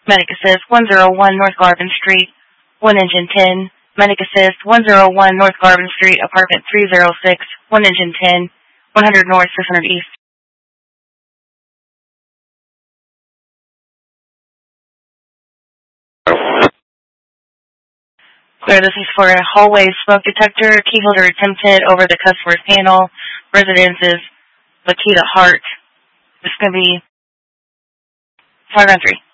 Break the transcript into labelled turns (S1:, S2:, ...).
S1: Medic Assist 101 North Garvin Street, 1 engine 10. Medic Assist 101 North Garvin Street, apartment 306, 1 engine 10, 100 North, 600 East. Clear, this is for a hallway smoke detector. Key holder attempted over the customer's panel. Residence is Lakita Hart. This is going to be 5 on 3.